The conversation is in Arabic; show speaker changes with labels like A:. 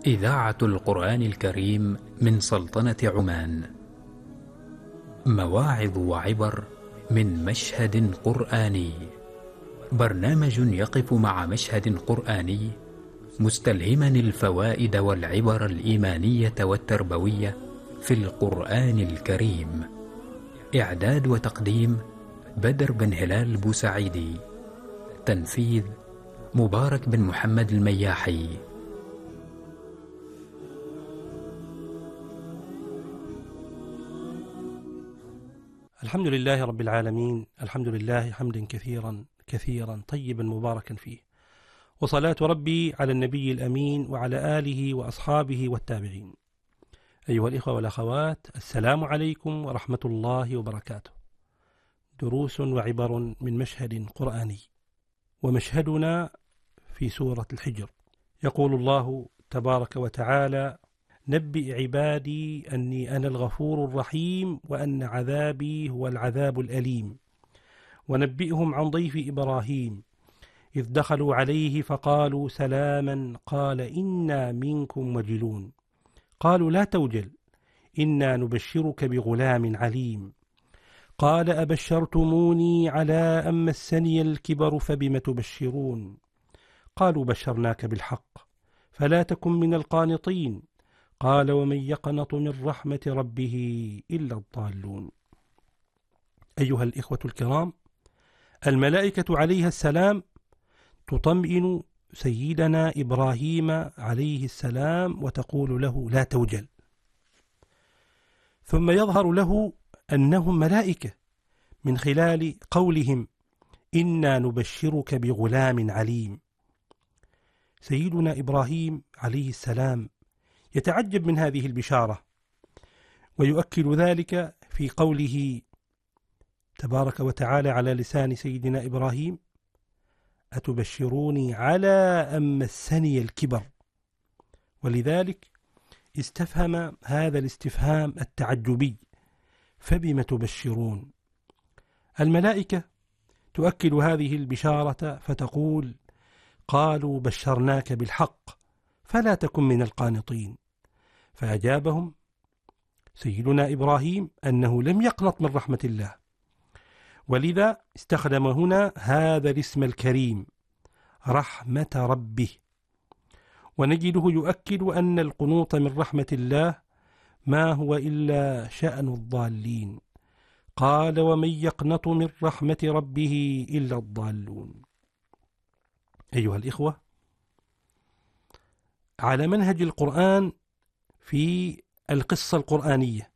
A: إذاعة القرآن الكريم من سلطنة عمان. مواعظ وعبر من مشهد قرآني. برنامج يقف مع مشهد قرآني مستلهما الفوائد والعبر الإيمانية والتربوية في القرآن الكريم. إعداد وتقديم بدر بن هلال بوسعيدي. تنفيذ مبارك بن محمد المياحي.
B: الحمد لله رب العالمين، الحمد لله حمدا كثيرا كثيرا طيبا مباركا فيه، وصلاة ربي على النبي الأمين وعلى آله وأصحابه والتابعين. أيها الإخوة والأخوات، السلام عليكم ورحمة الله وبركاته. دروس وعبر من مشهد قرآني، ومشهدنا في سورة الحجر. يقول الله تبارك وتعالى: نبئ عبادي أني أنا الغفور الرحيم وأن عذابي هو العذاب الأليم. ونبئهم عن ضيف إبراهيم إذ دخلوا عليه فقالوا سلاما قال إنا منكم وجلون. قالوا لا توجل إنا نبشرك بغلام عليم. قال أبشرتموني على أن مسني الكبر فبم تبشرون. قالوا بشرناك بالحق فلا تكن من القانطين. قال ومن يقنط من رحمة ربه إلا الضالون. أيها الإخوة الكرام، الملائكة عليها السلام تطمئن سيدنا إبراهيم عليه السلام وتقول له لا توجل، ثم يظهر له أنهم ملائكة من خلال قولهم إنا نبشرك بغلام عليم. سيدنا إبراهيم عليه السلام يتعجب من هذه البشارة، ويؤكد ذلك في قوله تبارك وتعالى على لسان سيدنا إبراهيم: أتبشروني على أن مسني الكبر. ولذلك استفهم هذا الاستفهام التعجبي: فبم تبشرون؟ الملائكة تؤكد هذه البشارة فتقول: قالوا بشرناك بالحق فلا تكن من القانطين. فأجابهم سيدنا إبراهيم أنه لم يقنط من رحمة الله، ولذا استخدم هنا هذا الاسم الكريم رحمة ربه. ونجده يؤكد أن القنوط من رحمة الله ما هو إلا شأن الضالين. قال ومن يقنط من رحمة ربه إلا الضالون. أيها الإخوة، على منهج القرآن في القصة القرآنية